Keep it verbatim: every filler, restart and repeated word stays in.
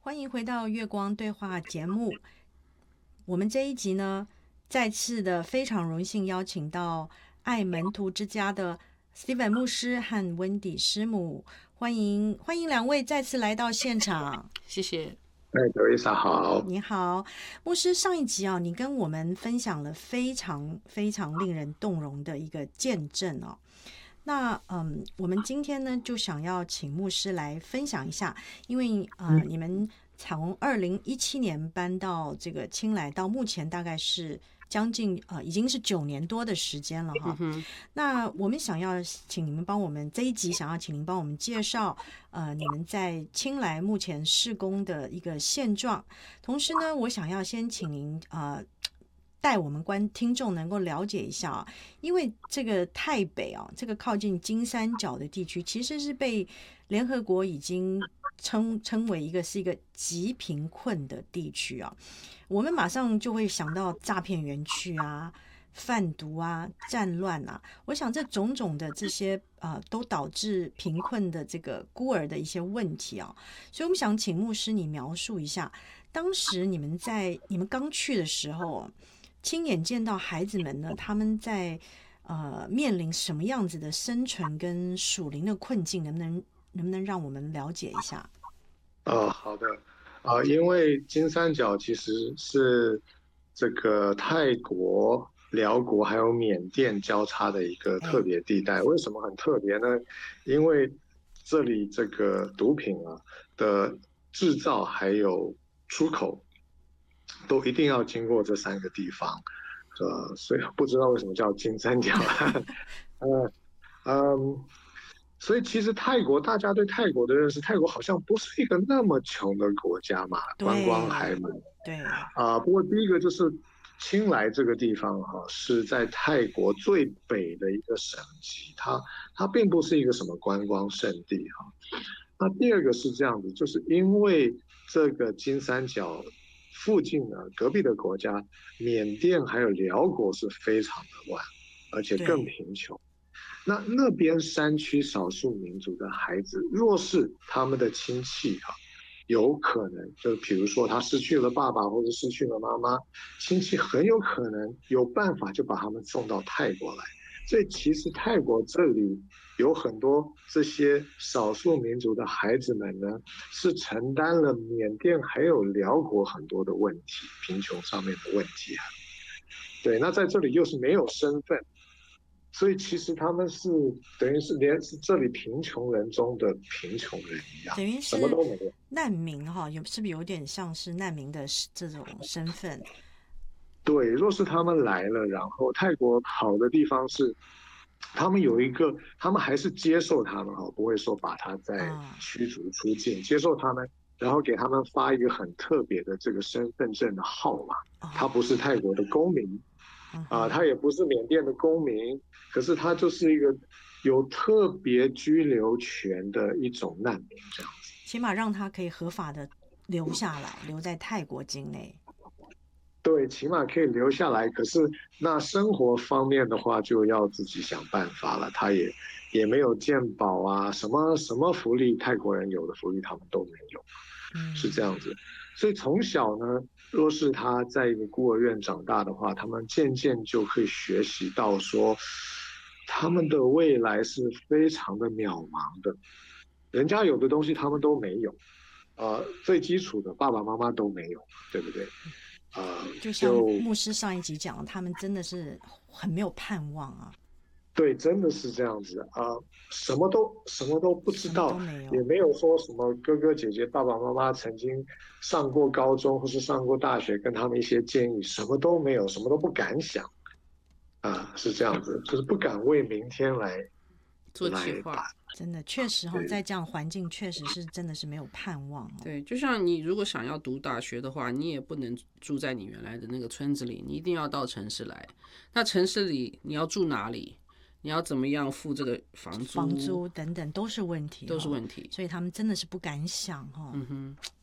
欢迎回到月光对话节目。我们这一集呢，再次的非常荣幸邀请到爱门徒之家的 Steven 牧师和 Wendy 师母，欢迎欢迎两位再次来到现场。 谢谢。 哎，德瑞莎好。 你好，牧师，上一集啊，你跟我们分享了非常非常令人动容的一个见证哦。那嗯，我们今天呢就想要请牧师来分享一下，因为呃，嗯、你们从二零一七年搬到这个青来，到目前大概是将近呃已经是九年多的时间了哈。 嗯、 那我们想要请你们帮我们这一集，想要请您帮我们介绍呃你们在青来目前事工的一个现状，同时呢，我想要先请您呃。带我们观听众能够了解一下啊，因为这个泰北啊，这个靠近金三角的地区，其实是被联合国已经称称为一个是一个极贫困的地区啊。我们马上就会想到诈骗园区啊、贩毒啊、战乱啊。我想这种种的这些呃，都导致贫困的这个孤儿的一些问题啊。所以我们想请牧师你描述一下，当时你们在你们刚去的时候。亲眼见到孩子们呢，他们在呃面临什么样子的生存跟属灵的困境，能不能能不能让我们了解一下？ 哦，好的，啊、呃，因为金三角其实是这个泰国、辽国还有缅甸交叉的一个特别地带。为什么很特别呢？因为这里这个毒品啊的制造还有出口。都一定要经过这三个地方，呃，所以不知道为什么叫金三角，呃，嗯，所以其实泰国大家对泰国的认识，泰国好像不是一个那么穷的国家嘛，观光还蛮对啊、呃。不过第一个就是清莱这个地方哈、啊，是在泰国最北的一个省级，它它并不是一个什么观光胜地哈、啊。那第二个是这样子，就是因为这个金三角。附近呢，隔壁的国家缅甸还有辽国是非常的乱，而且更贫穷。那那边山区少数民族的孩子，若是他们的亲戚啊，有可能就比如说他失去了爸爸或者失去了妈妈，亲戚很有可能有办法就把他们送到泰国来。所以其实泰国这里有很多这些少数民族的孩子们呢，是承担了缅甸还有辽国很多的问题，贫穷上面的问题啊。对，那在这里又是没有身份，所以其实他们是等于是连是这里贫穷人中的贫穷人一样， 等于是什么都没有。 难民哈，有是不是有点像是难民的这种身份？ 对，若是他们来了，然后泰国好的地方是，他们有一个，他们还是接受他们哈，不会说把他再驱逐出境，接受他们，然后给他们发一个很特别的这个身份证的号码。他不是泰国的公民，啊、呃，他也不是缅甸的公民，可是他就是一个有特别居留权的一种难民这样子。 起码让他可以合法的留下来，留在泰国境内。 对，起码可以留下来。可是那生活方面的话，就要自己想办法了。他也也没有健保啊，什么什么福利，泰国人有的福利他们都没有，是这样子。所以从小呢，若是他在一个孤儿院长大的话，他们渐渐就可以学习到说，他们的未来是非常的渺茫的。人家有的东西他们都没有，呃，最基础的爸爸妈妈都没有，对不对？呃， 就像牧师上一集讲，他们真的是很没有盼望啊。 对，真的是这样子啊、呃，什么都什么都不知道， 没也没有说什么哥哥姐姐、爸爸妈妈曾经上过高中或是上过大学，跟他们一些建议，什么都没有，什么都不敢想啊、呃，是这样子，就是不敢为明天来做计划。 真的，确实哈、哦，在这样环境，确实是真的是没有盼望、哦。 对，就像你如果想要读大学的话，你也不能住在你原来的那个村子里，你一定要到城市来。那城市里你要住哪里？你要怎么样付这个房租？ 房租等等都是问题、哦， 都是问题。 所以他们真的是不敢想哈、哦。 嗯哼，